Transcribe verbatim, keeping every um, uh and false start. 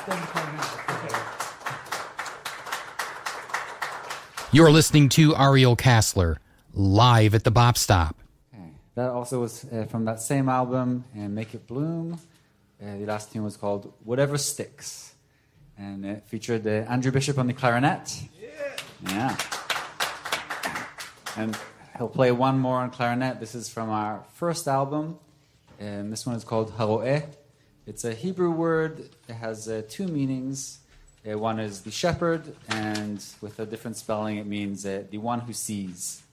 You're listening to Ariel Castler, live at the Bop Stop. Okay. That also was uh, from that same album, uh, Make It Bloom. Uh, the last tune was called Whatever Sticks. And it featured uh, Andrew Bishop on the clarinet. Yeah. Yeah. And he'll play one more on clarinet. This is from our first album. And this one is called Haro'eh. It's a Hebrew word. It has uh, two meanings. Uh, one is the shepherd, and with a different spelling, it means uh, the one who sees.